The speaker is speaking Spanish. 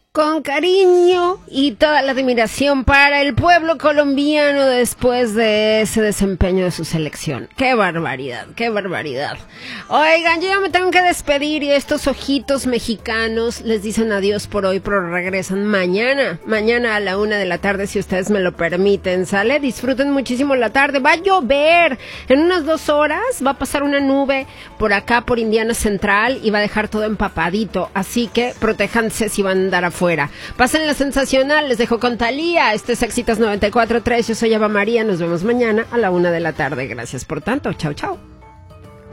Con cariño y toda la admiración para el pueblo colombiano después de ese desempeño de su selección. ¡Qué barbaridad! ¡Qué barbaridad! Oigan, yo ya me tengo que despedir y estos ojitos mexicanos les dicen adiós por hoy, pero regresan mañana a la 1:00 p.m, si ustedes me lo permiten, ¿sale? Disfruten muchísimo la tarde. Va a llover en unas 2 horas, va a pasar una nube por acá, por Indiana Central, y va a dejar todo empapadito, así que protéjanse si van a andar afuera. Pasen la sensacional, les dejo con Thalía. Este es Éxitos 94.3, yo soy Ava María, nos vemos mañana a la 1:00 p.m. Gracias por tanto, chao, chao.